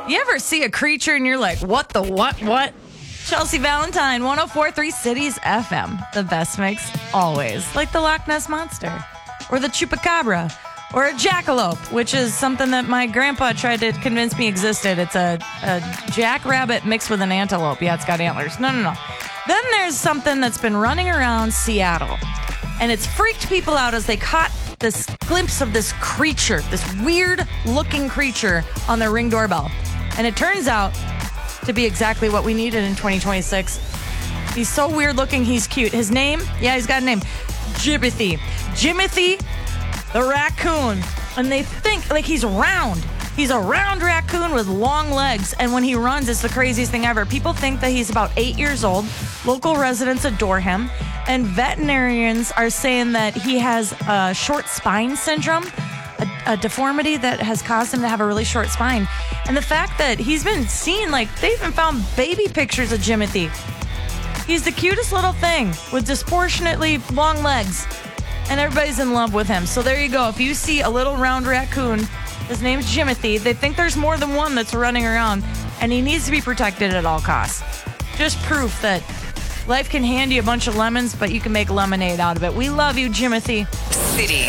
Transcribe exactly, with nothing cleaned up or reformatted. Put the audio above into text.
You ever see a creature and you're like, what the what, what? Chelsea Valentine, one oh four point three Cities F M. The best mix always. Like the Loch Ness Monster, or the Chupacabra, or a jackalope, which is something that my grandpa tried to convince me existed. It's a, a jackrabbit mixed with an antelope. Yeah, it's got antlers. No, no, no. Then there's something that's been running around Seattle, and it's freaked people out as they caught this glimpse of this creature, this weird-looking creature on their Ring doorbell. And it turns out to be exactly what we needed in twenty twenty-six. He's so weird-looking, he's cute. His name? Yeah, he's got a name. Jimothy. Jimothy the raccoon. And they think, like, he's round. He's a round raccoon with long legs, and when he runs, it's the craziest thing ever. People think that he's about eight years old. Local residents adore him, and veterinarians are saying that he has a short spine syndrome, a, a deformity that has caused him to have a really short spine. And the fact that he's been seen, like, they even found baby pictures of Jimothy. He's the cutest little thing with disproportionately long legs, and everybody's in love with him. So there you go. If you see a little round raccoon, his name's Jimothy. They think there's more than one that's running around, and he needs to be protected at all costs. Just proof that life can hand you a bunch of lemons, but you can make lemonade out of it. We love you, Jimothy. City